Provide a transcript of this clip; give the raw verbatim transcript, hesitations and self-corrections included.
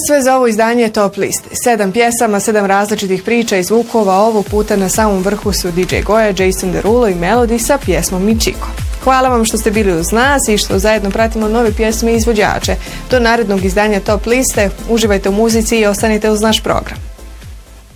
Sve za ovo izdanje Top liste. Sedam pjesama, sedam različitih priča i zvukova, ovog puta na samom vrhu su D J Goja, Jason Derulo i Melody sa pjesmom Michiko. Hvala vam što ste bili uz nas i što zajedno pratimo nove pjesme i izvođače. Do narednog izdanja Top liste, uživajte u muzici i ostanite uz naš program.